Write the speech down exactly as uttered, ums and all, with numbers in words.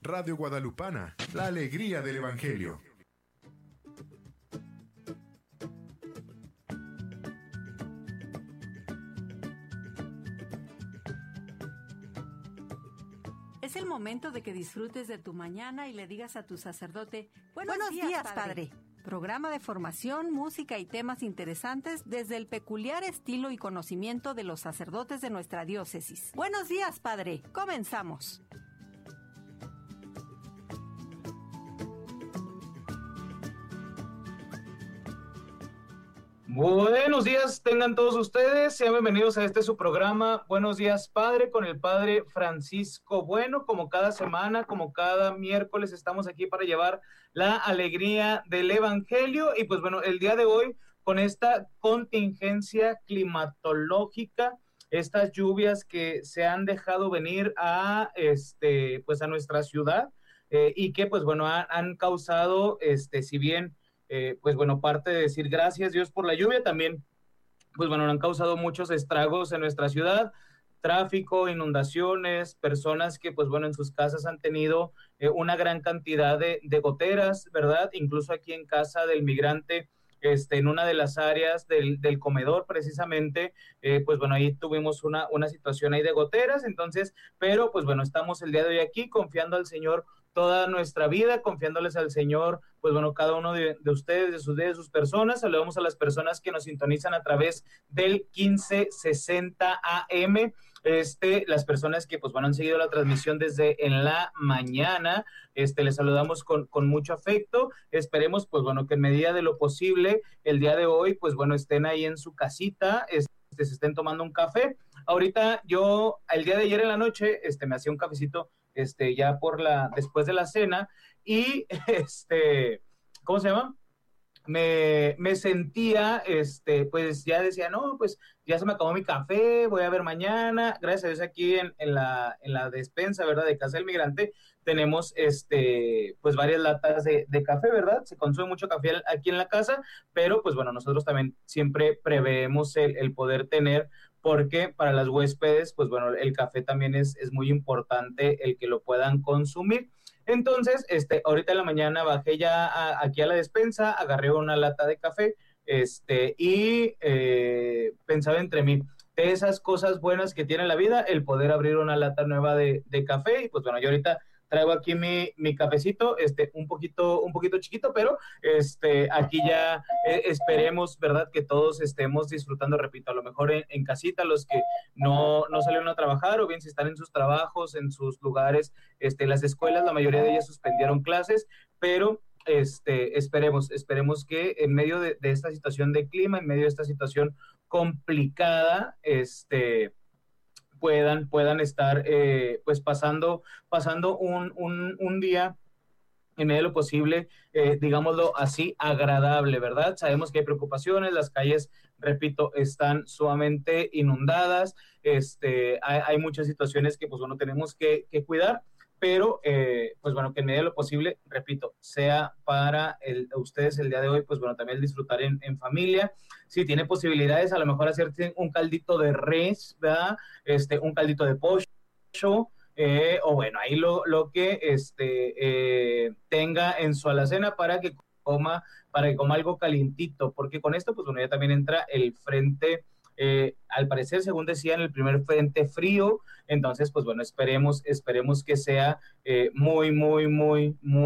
Radio Guadalupana, la alegría del Evangelio. Es el momento de que disfrutes de tu mañana y le digas a tu sacerdote, buenos, Buenos días, días, padre. padre. Programa de formación, música y temas interesantes desde el peculiar estilo y conocimiento de los sacerdotes de nuestra diócesis. Buenos días, padre. Comenzamos. Buenos días, tengan todos ustedes, sean bienvenidos a este su programa, Buenos días, Padre, con el Padre Francisco Bueno. Como cada semana, como cada miércoles, estamos aquí para llevar la alegría del Evangelio. Y pues bueno, el día de hoy, con esta contingencia climatológica, estas lluvias que se han dejado venir a, este, pues a nuestra ciudad, eh, y que pues bueno, han, han causado, este, si bien... Eh, pues bueno, parte de decir gracias Dios por la lluvia, también, pues bueno, han causado muchos estragos en nuestra ciudad, tráfico, inundaciones, personas que, pues bueno, en sus casas han tenido eh, una gran cantidad de, de goteras, ¿verdad? Incluso aquí en casa del migrante, este, en una de las áreas del, del comedor precisamente, eh, pues bueno, ahí tuvimos una, una situación ahí de goteras, entonces, pero pues bueno, estamos el día de hoy aquí confiando al Señor toda nuestra vida, confiándoles al Señor, pues bueno, cada uno de, de ustedes, de sus, de sus personas. Saludamos a las personas que nos sintonizan a través del quince sesenta A M, este, las personas que pues bueno, han seguido la transmisión desde en la mañana, este, les saludamos con, con mucho afecto. Esperemos pues bueno, que en medida de lo posible, el día de hoy, pues bueno, estén ahí en su casita, este, se estén tomando un café. Ahorita yo, el día de ayer en la noche, este, me hacía un cafecito, este, ya por la, después de la cena, y este, ¿cómo se llama? Me, me sentía, este, pues ya decía, no, pues ya se me acabó mi café, voy a ver mañana. Gracias a Dios aquí en, en la, en la despensa, ¿verdad?, de Casa del Migrante, tenemos, este, pues varias latas de, de café, ¿verdad? Se consume mucho café aquí en la casa, pero pues bueno, nosotros también siempre preveemos el, el poder tener, porque para las huéspedes, pues bueno, el café también es, es muy importante el que lo puedan consumir. Entonces, este, ahorita en la mañana bajé ya a, aquí a la despensa, agarré una lata de café, este, y eh, pensaba entre mí, de esas cosas buenas que tiene la vida, el poder abrir una lata nueva de, de café. Y pues bueno, yo ahorita traigo aquí mi, mi cafecito, este, un poquito, un poquito chiquito, pero este, aquí ya eh, esperemos, ¿verdad?, que todos estemos disfrutando, repito, a lo mejor en, en casita, los que no, no salieron a trabajar, o bien si están en sus trabajos, en sus lugares, este, las escuelas, la mayoría de ellas suspendieron clases, pero este, esperemos, esperemos que en medio de, de esta situación de clima, en medio de esta situación complicada, este, puedan, puedan estar eh, pues pasando, pasando un, un, un día en medio de lo posible, eh, digámoslo así, agradable, ¿verdad? Sabemos que hay preocupaciones, las calles, repito, están sumamente inundadas, este, hay, hay muchas situaciones que pues bueno, tenemos que, que cuidar, pero eh, pues bueno, que en medio de lo posible, repito, sea para el, ustedes el día de hoy, pues bueno, también disfrutar en, en familia. Si tiene posibilidades, a lo mejor hacerse un caldito de res, ¿verdad? Este, un caldito de pollo, eh, o bueno, ahí lo, lo que este, eh, tenga en su alacena para que coma, para que coma algo calientito, porque con esto, pues bueno, ya también entra el frente, eh, al parecer, según decían, el primer frente frío. Entonces, pues bueno, esperemos, esperemos que sea eh, muy, muy, muy, muy